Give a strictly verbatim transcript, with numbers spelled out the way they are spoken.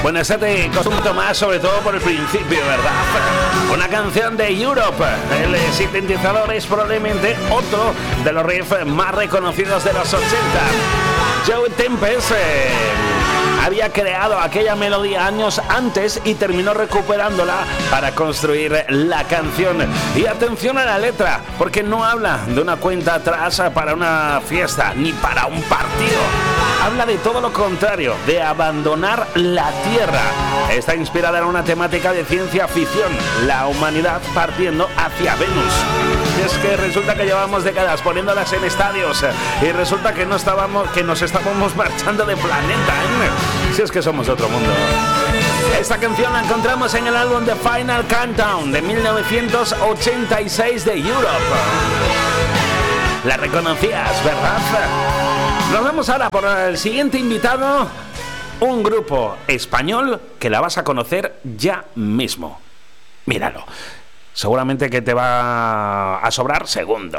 Bueno, esta te costó un poquito más, sobre todo por el principio, ¿verdad? Una canción de Europe. El sintetizador es probablemente otro de los riffs más reconocidos de los ochenta. Joe Tempest eh, había creado aquella melodía años antes y terminó recuperándola para construir la canción. Y atención a la letra, porque no habla de una cuenta atrás para una fiesta ni para un partido. Habla de todo lo contrario, de abandonar la Tierra. Está inspirada en una temática de ciencia ficción, la humanidad partiendo hacia Venus. Y es que resulta que llevamos décadas poniéndolas en estadios y resulta que no estábamos, que nos estábamos marchando de planeta, ¿eh? Si es que somos de otro mundo. Esta canción la encontramos en el álbum The Final Countdown de mil novecientos ochenta y seis de Europe. La reconocías, ¿verdad? Nos vamos ahora por el siguiente invitado, un grupo español que la vas a conocer ya mismo. Míralo. Seguramente que te va a sobrar segundos.